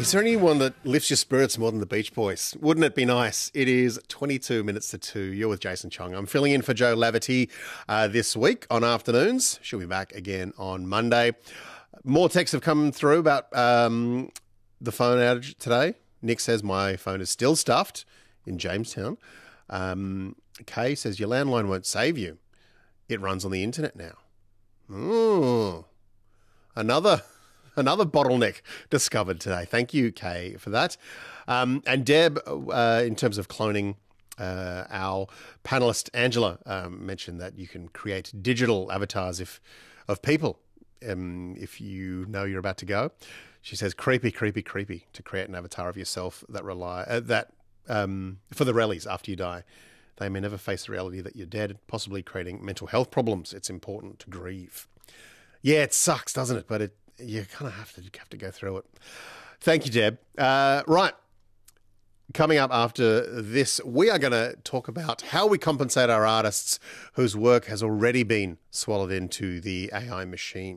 Is there anyone that lifts your spirits more than the Beach Boys? Wouldn't it be nice? It is 22 minutes to 2. You're with Jason Chong. I'm filling in for Joe Laverty this week on afternoons. She'll be back again on Monday. More texts have come through about the phone outage today. Nick says my phone is still stuffed in Jamestown. Kay says your landline won't save you. It runs on the internet now. Ooh. Another bottleneck discovered today. Thank you, Kay, for that. And Deb, in terms of cloning, our panellist Angela mentioned that you can create digital avatars of people if you know you're about to go. She says, creepy to create an avatar of yourself that for the rallies after you die. They may never face the reality that you're dead, possibly creating mental health problems. It's important to grieve. Yeah, it sucks, doesn't it? But you kind of have to go through it. Thank you, Deb. Right. Coming up after this, we are going to talk about how we compensate our artists whose work has already been swallowed into the AI machine.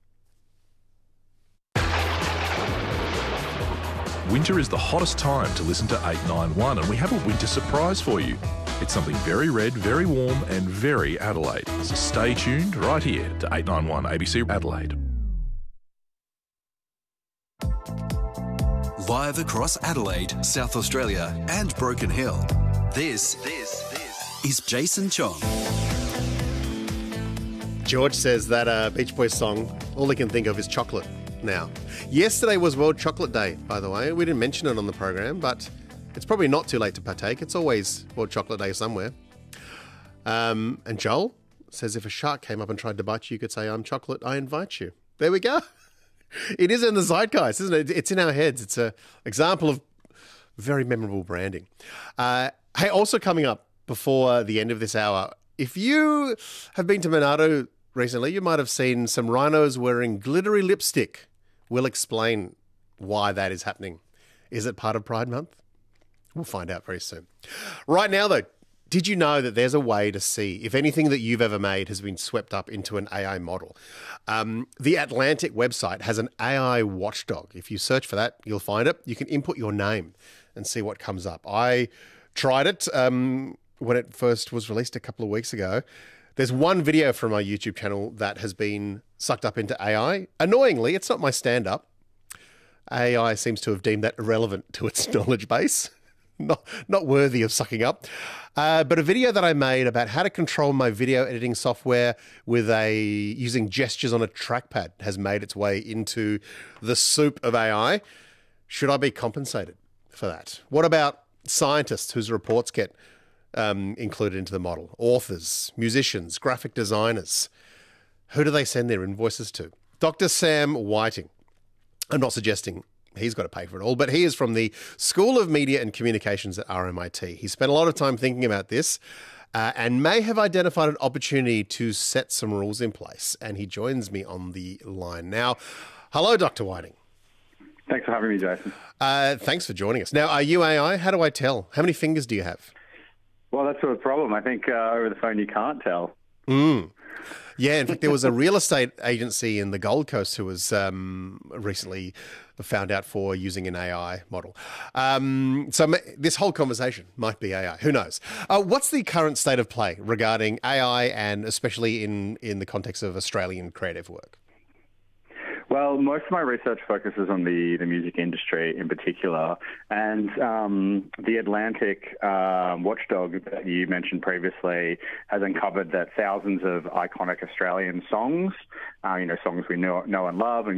Winter is the hottest time to listen to 891, and we have a winter surprise for you. It's something very red, very warm, and very Adelaide. So stay tuned right here to 891 ABC Adelaide. Live across Adelaide, South Australia and Broken Hill, this is Jason Chong. George says that Beach Boys song, all he can think of is chocolate now. Yesterday was World Chocolate Day, by the way. We didn't mention it on the program, but it's probably not too late to partake. It's always World Chocolate Day somewhere. And Joel says if a shark came up and tried to bite you, you could say, I'm chocolate, I invite you. There we go. It is in the zeitgeist, isn't it? It's in our heads. It's an example of very memorable branding. Hey, also coming up before the end of this hour, if you have been to Monarto recently, you might have seen some rhinos wearing glittery lipstick. We'll explain why that is happening. Is it part of Pride Month? We'll find out very soon. Right now, though, did you know that there's a way to see if anything that you've ever made has been swept up into an AI model? The Atlantic website has an AI watchdog. If you search for that, you'll find it. You can input your name and see what comes up. I tried it when it first was released a couple of weeks ago. There's one video from my YouTube channel that has been sucked up into AI. Annoyingly, it's not my stand-up. AI seems to have deemed that irrelevant to its knowledge base. Not worthy of sucking up. But a video that I made about how to control my video editing software using gestures on a trackpad has made its way into the soup of AI. Should I be compensated for that? What about scientists whose reports get included into the model? Authors, musicians, graphic designers. Who do they send their invoices to? Dr. Sam Whiting. I'm not suggesting he's got to pay for it all, but he is from the School of Media and Communications at RMIT. He spent a lot of time thinking about this and may have identified an opportunity to set some rules in place. And he joins me on the line now. Hello, Dr. Whiting. Thanks for having me, Jason. Thanks for joining us. Now, are you AI? How do I tell? How many fingers do you have? Well, that's sort of the problem. I think over the phone you can't tell. Yeah, in fact, there was a real estate agency in the Gold Coast who was recently found out for using an AI model. So this whole conversation might be AI. Who knows? What's the current state of play regarding AI and especially in the context of Australian creative work? Well, most of my research focuses on the music industry in particular, and the Atlantic watchdog that you mentioned previously has uncovered that thousands of iconic Australian songs, songs we know and love, and